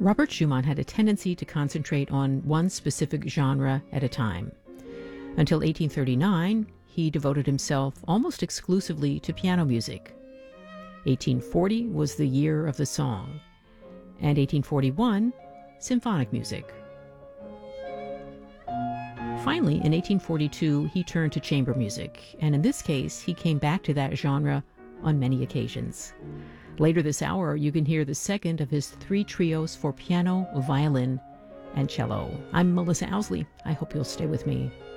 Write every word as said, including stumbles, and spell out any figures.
Robert Schumann had a tendency to concentrate on one specific genre at a time. Until eighteen thirty-nine, he devoted himself almost exclusively to piano music. eighteen forty was the year of the song, and eighteen forty-one, symphonic music. Finally, in eighteen forty-two, he turned to chamber music, and in this case, he came back to that genre on many occasions. Later this hour, you can hear the second of his three trios for piano, violin, and cello. I'm Melissa Ousley. I hope you'll stay with me.